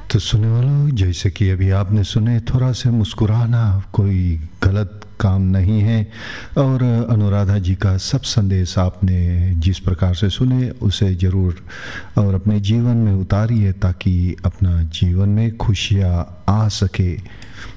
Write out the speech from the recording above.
तो सुनने वालों, जैसे कि अभी आपने सुने, थोड़ा सा मुस्कुराना कोई गलत काम नहीं है। और अनुराधा जी का सब संदेश आपने जिस प्रकार से सुने उसे ज़रूर और अपने जीवन में उतारिए ताकि अपना जीवन में खुशियाँ आ सके।